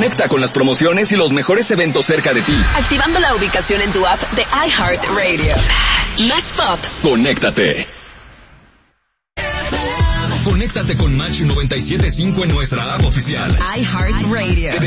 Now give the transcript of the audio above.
Conecta con las promociones y los mejores eventos cerca de ti. Activando la ubicación en tu app de iHeartRadio. Más pop. Conéctate. Conéctate con Match 97.5 en nuestra app oficial. iHeartRadio.